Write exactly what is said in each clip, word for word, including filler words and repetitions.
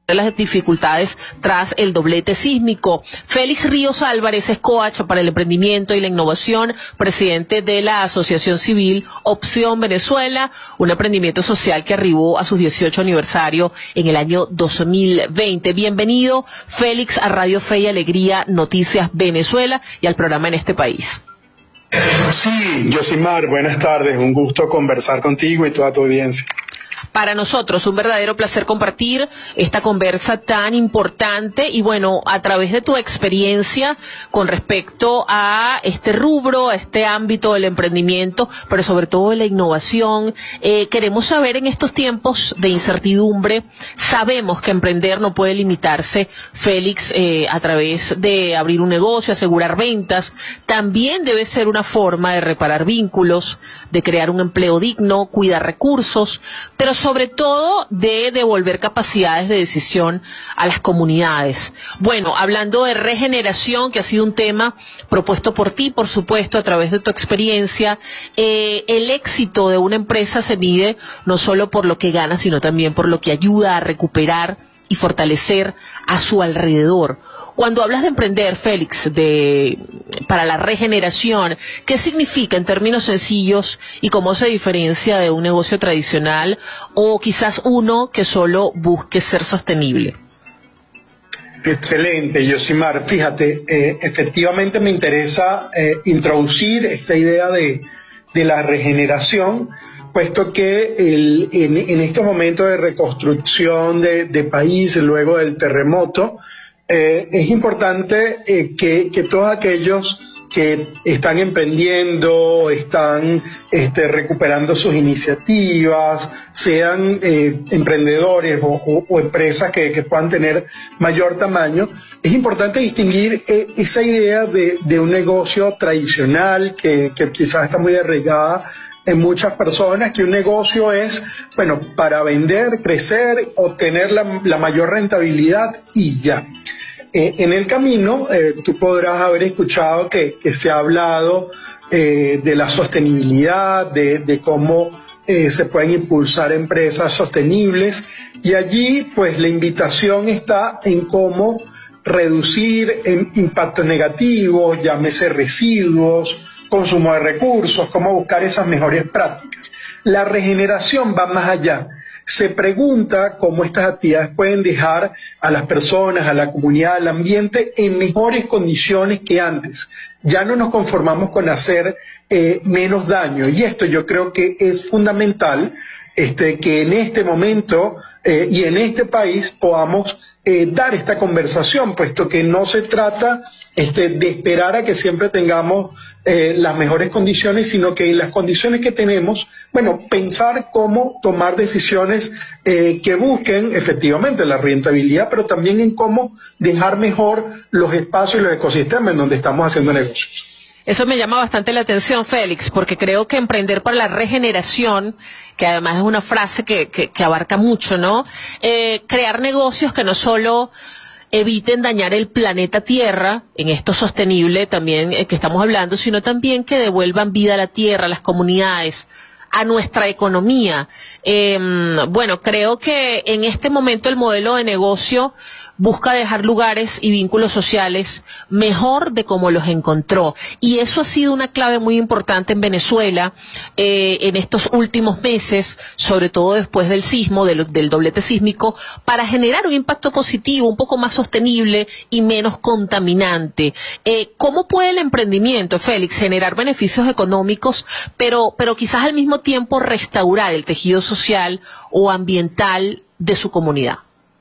las dificultades tras el doblete sísmico. Félix Ríos Álvarez es coach para el emprendimiento y la innovación, presidente de la Asociación Civil Opción Venezuela, un emprendimiento social que arribó a su dieciocho aniversario en el año dos mil veinte. Bienvenido, Félix, a Radio Fe y Alegría Noticias Venezuela y al programa En Este País. Sí, Yosimar, buenas tardes, un gusto conversar contigo y toda tu audiencia. Para nosotros un verdadero placer compartir esta conversa tan importante y bueno, a través de tu experiencia con respecto a este rubro, a este ámbito del emprendimiento, pero sobre todo de la innovación, eh, queremos saber en estos tiempos de incertidumbre, sabemos que emprender no puede limitarse, Félix, eh, a través de abrir un negocio, asegurar ventas, también debe ser una forma de reparar vínculos, de crear un empleo digno, cuidar recursos, pero sobre todo de devolver capacidades de decisión a las comunidades. Bueno, hablando de regeneración, que ha sido un tema propuesto por ti, por supuesto, a través de tu experiencia, eh, el éxito de una empresa se mide no solo por lo que gana, sino también por lo que ayuda a recuperar y fortalecer a su alrededor. Cuando hablas de emprender, Félix, de para la regeneración, ¿qué significa en términos sencillos y cómo se diferencia de un negocio tradicional o quizás uno que solo busque ser sostenible? Excelente, Yosimar. Fíjate, eh, efectivamente me interesa eh, introducir esta idea de, de la regeneración, puesto que el, en, en estos momentos de reconstrucción de, de país luego del terremoto, eh, es importante eh, que, que todos aquellos que están emprendiendo, están este, recuperando sus iniciativas, sean eh, emprendedores o, o, o empresas que, que puedan tener mayor tamaño, es importante distinguir eh, esa idea de, de un negocio tradicional que, que quizás está muy arraigada en muchas personas, que un negocio es, bueno, para vender, crecer, obtener la, la mayor rentabilidad y ya. Eh, en el camino, eh, tú podrás haber escuchado que, que se ha hablado eh, de la sostenibilidad, de, de cómo eh, se pueden impulsar empresas sostenibles, y allí, pues, la invitación está en cómo reducir en impactos negativos, llámese residuos, consumo de recursos, cómo buscar esas mejores prácticas. La regeneración va más allá. Se pregunta cómo estas actividades pueden dejar a las personas, a la comunidad, al ambiente en mejores condiciones que antes. Ya no nos conformamos con hacer eh, menos daño, y esto yo creo que es fundamental, este, que en este momento eh, y en este país podamos eh, dar esta conversación, puesto que no se trata Este, de esperar a que siempre tengamos eh, las mejores condiciones, sino que en las condiciones que tenemos, bueno, pensar cómo tomar decisiones eh, que busquen efectivamente la rentabilidad, pero también en cómo dejar mejor los espacios y los ecosistemas en donde estamos haciendo negocios. Eso me llama bastante la atención, Félix, porque creo que emprender para la regeneración, que además es una frase que, que, que abarca mucho, ¿no? Eh, crear negocios que no solo eviten dañar el planeta Tierra, en esto sostenible también eh, que estamos hablando, sino también que devuelvan vida a la tierra, a las comunidades, a nuestra economía. Eh, bueno, creo que en este momento el modelo de negocio busca dejar lugares y vínculos sociales mejor de como los encontró. Y eso ha sido una clave muy importante en Venezuela eh, en estos últimos meses, sobre todo después del sismo, del, del doblete sísmico, para generar un impacto positivo, un poco más sostenible y menos contaminante. Eh, ¿Cómo puede el emprendimiento, Félix, generar beneficios económicos, pero, pero quizás al mismo tiempo restaurar el tejido social o ambiental de su comunidad?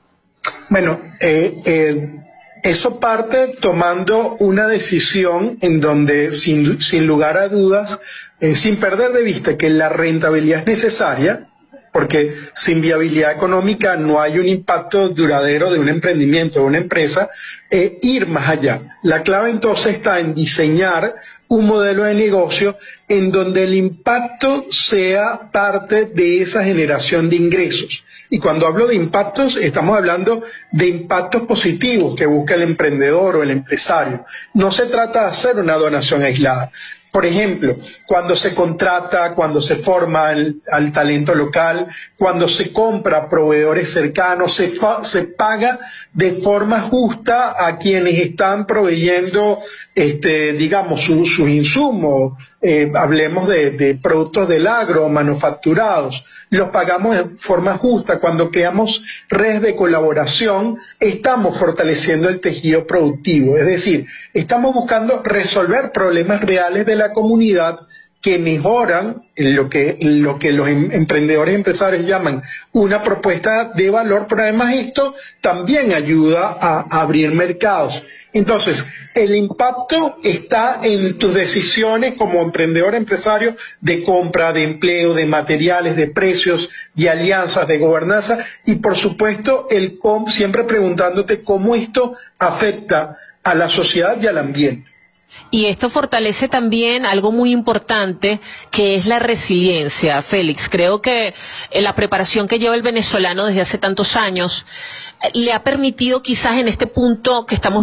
Bueno, eh, eh, eso parte tomando una decisión en donde, sin, sin lugar a dudas, eh, sin perder de vista que la rentabilidad es necesaria, porque sin viabilidad económica no hay un impacto duradero de un emprendimiento, de una empresa, eh, ir más allá. La clave entonces está en diseñar un modelo de negocio en donde el impacto sea parte de esa generación de ingresos. Y cuando hablo de impactos, estamos hablando de impactos positivos que busca el emprendedor o el empresario. No se trata de hacer una donación aislada. Por ejemplo, cuando se contrata, cuando se forma al, al talento local, cuando se compra proveedores cercanos, se, fa, se paga de forma justa a quienes están proveyendo, este, digamos, sus su insumos. Eh, hablemos de, de productos del agro, manufacturados, los pagamos de forma justa. Cuando creamos redes de colaboración, estamos fortaleciendo el tejido productivo, es decir, estamos buscando resolver problemas reales de la comunidad que mejoran lo que, lo que los em, emprendedores y empresarios llaman una propuesta de valor, pero además esto también ayuda a, a abrir mercados. Entonces, el impacto está en tus decisiones como emprendedor, empresario, de compra, de empleo, de materiales, de precios, de alianzas, de gobernanza, y por supuesto, el com, siempre preguntándote cómo esto afecta a la sociedad y al ambiente. Y esto fortalece también algo muy importante, que es la resiliencia, Félix. Creo que la preparación que lleva el venezolano desde hace tantos años le ha permitido quizás en este punto que estamos